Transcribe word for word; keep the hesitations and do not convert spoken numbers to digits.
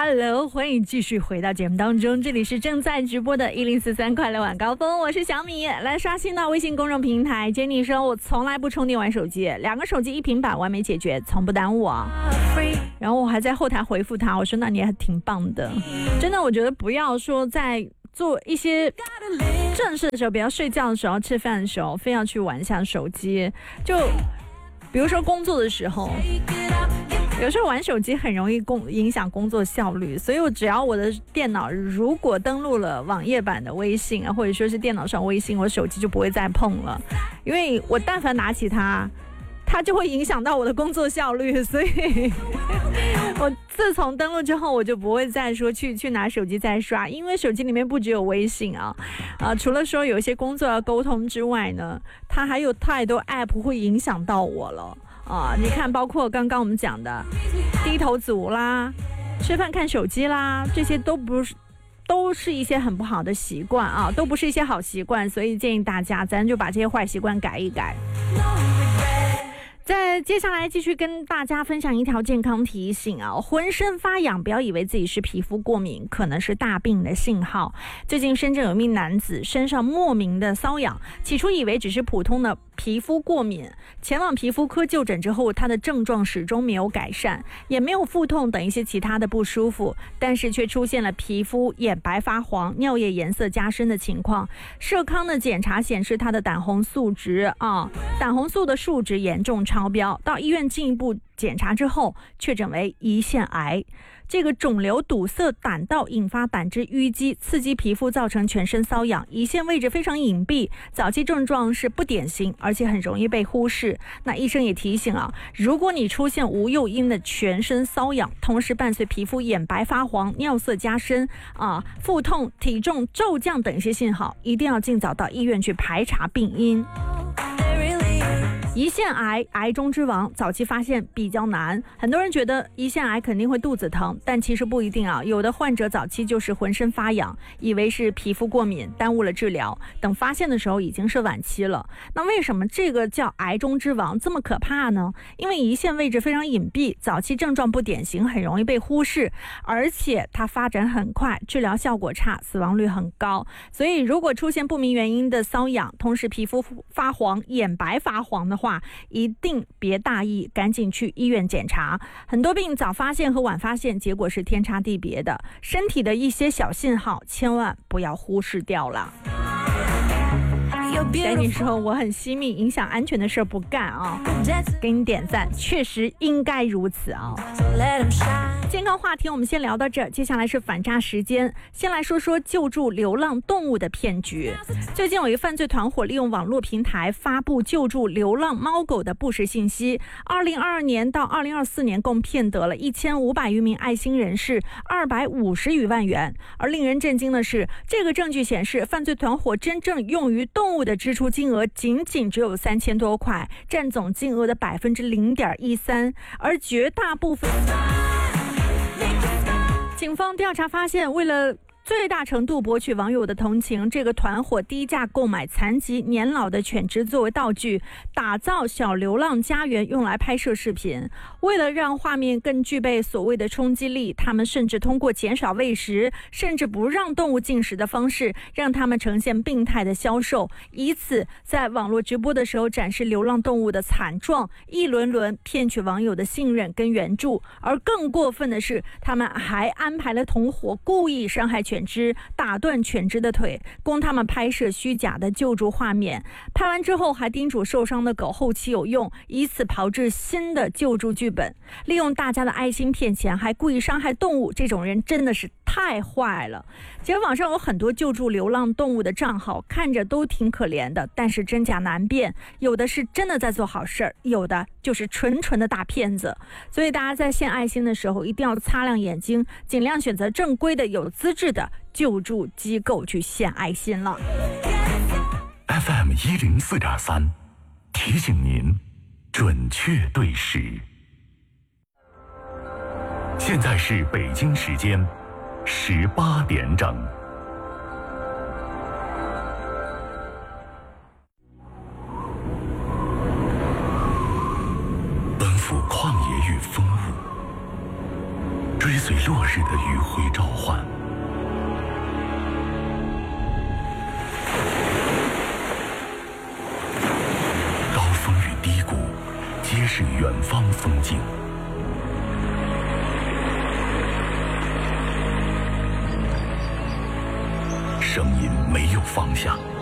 Hello， 欢迎继续回到节目当中，这里是正在直播的一零四三快乐晚高峰，我是小米。来刷新到微信公众平台，Jenny说我从来不充电玩手机，两个手机一平板完美解决，从不耽误啊。然后我还在后台回复他，我说那你还挺棒的，真的，我觉得不要说在做一些正事的时候，不要睡觉的时候、吃饭的时候，非要去玩一下手机。就比如说工作的时候，有时候玩手机很容易工影响工作效率，所以我只要我的电脑如果登录了网页版的微信啊，或者说是电脑上微信，我手机就不会再碰了，因为我但凡拿起它，它就会影响到我的工作效率，所以我自从登录之后，我就不会再说去去拿手机再刷，因为手机里面不只有微信啊，啊，除了说有一些工作要沟通之外呢，它还有太多 app 会影响到我了啊！你看，包括刚刚我们讲的低头族啦、吃饭看手机啦，这些都不是。都是一些很不好的习惯啊，都不是一些好习惯，所以建议大家咱就把这些坏习惯改一改。在接下来继续跟大家分享一条健康提醒啊，浑身发痒，不要以为自己是皮肤过敏，可能是大病的信号。最近深圳有一名男子身上莫名的瘙痒，起初以为只是普通的皮肤过敏，前往皮肤科就诊之后，他的症状始终没有改善，也没有腹痛等一些其他的不舒服，但是却出现了皮肤眼白发黄、尿液颜色加深的情况。社康的检查显示他的胆红素值啊，胆红素的数值严重超标，到医院进一步检查之后，确诊为胰腺癌。这个肿瘤堵塞胆道，引发胆汁淤积，刺激皮肤，造成全身瘙痒。胰腺位置非常隐蔽，早期症状是不典型，而且很容易被忽视。那医生也提醒啊，如果你出现无诱因的全身瘙痒，同时伴随皮肤眼白发黄、尿色加深啊、腹痛、体重骤降等一些信号，一定要尽早到医院去排查病因。胰腺癌，癌中之王，早期发现比较难。很多人觉得胰腺癌肯定会肚子疼，但其实不一定啊。有的患者早期就是浑身发痒，以为是皮肤过敏，耽误了治疗，等发现的时候已经是晚期了。那为什么这个叫癌中之王这么可怕呢？因为胰腺位置非常隐蔽，早期症状不典型，很容易被忽视，而且它发展很快，治疗效果差，死亡率很高。所以如果出现不明原因的瘙痒，同时皮肤发黄、眼白发黄的话，一定别大意，赶紧去医院检查。很多病早发现和晚发现结果是天差地别的，身体的一些小信号千万不要忽视掉了。赶紧说我很惜命，影响安全的事不干啊！给你点赞，确实应该如此啊！健康话题我们先聊到这，接下来是反诈时间。先来说说救助流浪动物的骗局。最近有一个犯罪团伙利用网络平台发布救助流浪猫狗的不实信息，二零二二年到二零二四年共骗得了一千五百余名爱心人士二百五十余万元。而令人震惊的是，这个证据显示犯罪团伙真正用于动物的支出金额仅仅只有三千多块，占总金额的百分之零点一三，而绝大部分。警方调查发现，为了最大程度博取网友的同情，这个团伙低价购买残疾年老的犬只作为道具，打造小流浪家园用来拍摄视频。为了让画面更具备所谓的冲击力，他们甚至通过减少喂食，甚至不让动物进食的方式，让他们呈现病态的销售，以此在网络直播的时候展示流浪动物的惨状，一轮轮骗取网友的信任跟援助。而更过分的是，他们还安排了同伙故意伤害犬犬只，打断犬只的腿，供他们拍摄虚假的救助画面。拍完之后还叮嘱受伤的狗后期有用，以此炮制新的救助剧本，利用大家的爱心骗钱，还故意伤害动物。这种人真的是太坏了。其实网上有很多救助流浪动物的账号，看着都挺可怜的，但是真假难辨，有的是真的在做好事儿，有的就是纯纯的大骗子。所以大家在献爱心的时候一定要擦亮眼睛，尽量选择正规的有资质的救助机构去献爱心了。 F M 一零四点三提醒您准确对时。现在是北京时间十八点整。奔赴旷野与风雾，追追随落日的余晖召唤。高峰与低谷，揭示远方风景。声音没有方向，